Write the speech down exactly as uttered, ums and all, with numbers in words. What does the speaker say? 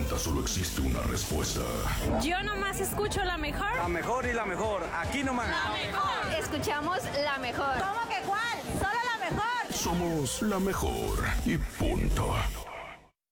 pregunta solo existe una respuesta. Yo nomás escucho la mejor. La mejor y la mejor, aquí nomás. La mejor. Escuchamos la mejor. ¿Cómo que cuál? Solo la mejor. Somos la mejor y punto.